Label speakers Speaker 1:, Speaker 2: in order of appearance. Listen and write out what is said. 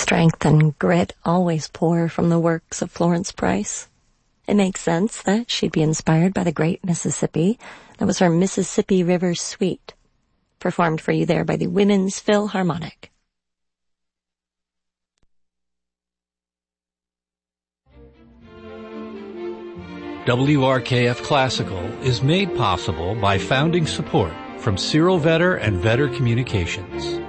Speaker 1: Strength and grit always pour from the works of Florence Price. It makes sense that she'd be inspired by the great Mississippi. That was her Mississippi River Suite, performed for you there by the Women's Philharmonic.
Speaker 2: WRKF Classical is made possible by founding support from Cyril Vetter and Vetter Communications.